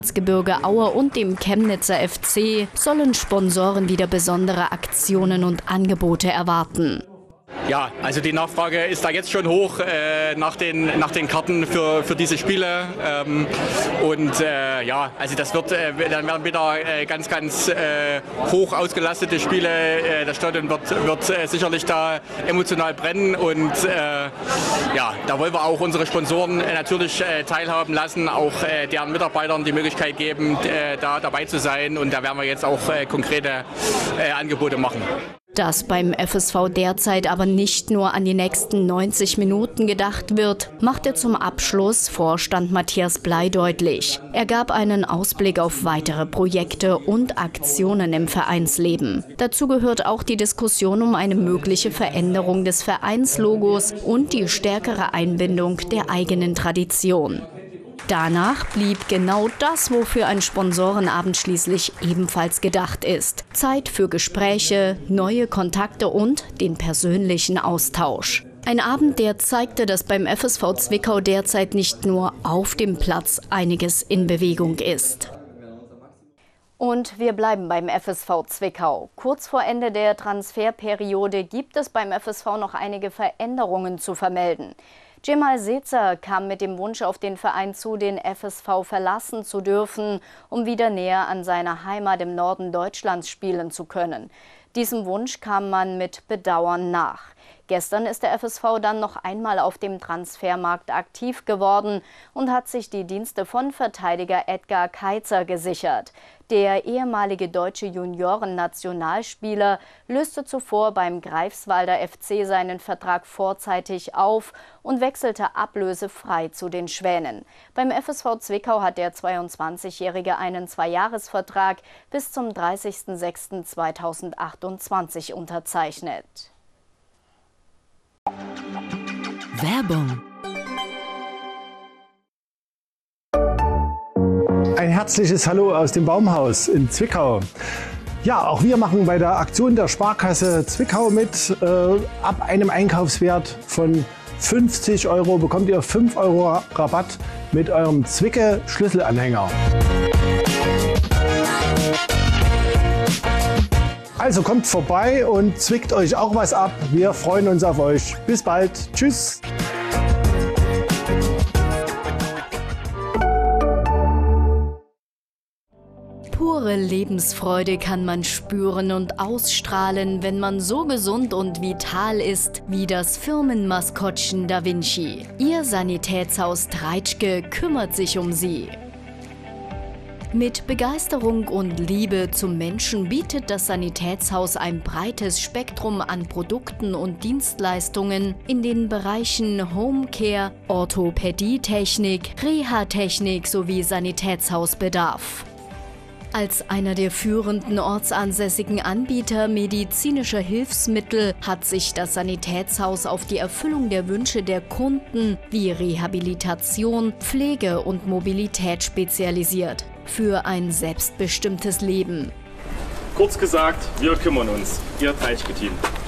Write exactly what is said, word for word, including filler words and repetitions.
Erzgebirge Aue und dem Chemnitzer F C sollen Sponsoren wieder besondere Aktionen und Angebote erwarten. Ja, also die Nachfrage ist da jetzt schon hoch äh, nach, den, nach den Karten für, für diese Spiele. Ähm, und äh, ja, also das wird, äh, dann werden wieder äh, ganz, ganz äh, hoch ausgelastete Spiele. Äh, das Stadion wird, wird äh, sicherlich da emotional brennen. Und äh, ja, da wollen wir auch unsere Sponsoren äh, natürlich äh, teilhaben lassen, auch äh, deren Mitarbeitern die Möglichkeit geben, äh, da dabei zu sein. Und da werden wir jetzt auch äh, konkrete äh, Angebote machen. Dass beim F S V derzeit aber nicht nur an die nächsten neunzig Minuten gedacht wird, machte zum Abschluss Vorstand Matthias Bley deutlich. Er gab einen Ausblick auf weitere Projekte und Aktionen im Vereinsleben. Dazu gehört auch die Diskussion um eine mögliche Veränderung des Vereinslogos und die stärkere Einbindung der eigenen Tradition. Danach blieb genau das, wofür ein Sponsorenabend schließlich ebenfalls gedacht ist. Zeit für Gespräche, neue Kontakte und den persönlichen Austausch. Ein Abend, der zeigte, dass beim F S V Zwickau derzeit nicht nur auf dem Platz einiges in Bewegung ist. Und wir bleiben beim F S V Zwickau. Kurz vor Ende der Transferperiode gibt es beim F S V noch einige Veränderungen zu vermelden. Cemal Sezer kam mit dem Wunsch auf den Verein zu, den F S V verlassen zu dürfen, um wieder näher an seiner Heimat im Norden Deutschlands spielen zu können. Diesem Wunsch kam man mit Bedauern nach. Gestern ist der F S V dann noch einmal auf dem Transfermarkt aktiv geworden und hat sich die Dienste von Verteidiger Edgar Keizer gesichert. Der ehemalige deutsche Junioren-Nationalspieler löste zuvor beim Greifswalder F C seinen Vertrag vorzeitig auf und wechselte ablösefrei zu den Schwänen. Beim F S V Zwickau hat der zweiundzwanzigjährige einen Zweijahresvertrag bis zum dreißigsten sechsten zweitausendachtundzwanzig unterzeichnet. Werbung. Ein herzliches Hallo aus dem Baumhaus in Zwickau. Ja, auch wir machen bei der Aktion der Sparkasse Zwickau mit. Äh, ab einem Einkaufswert von fünfzig Euro bekommt ihr fünf Euro Rabatt mit eurem Zwicke-Schlüsselanhänger. Also kommt vorbei und zwickt euch auch was ab. Wir freuen uns auf euch. Bis bald. Tschüss. Pure Lebensfreude kann man spüren und ausstrahlen, wenn man so gesund und vital ist wie das Firmenmaskottchen Da Vinci. Ihr Sanitätshaus Treitschke kümmert sich um Sie. Mit Begeisterung und Liebe zum Menschen bietet das Sanitätshaus ein breites Spektrum an Produkten und Dienstleistungen in den Bereichen Homecare, Orthopädietechnik, Reha-Technik sowie Sanitätshausbedarf. Als einer der führenden ortsansässigen Anbieter medizinischer Hilfsmittel hat sich das Sanitätshaus auf die Erfüllung der Wünsche der Kunden wie Rehabilitation, Pflege und Mobilität spezialisiert. Für ein selbstbestimmtes Leben. Kurz gesagt, wir kümmern uns, Ihr Treitschke-Team.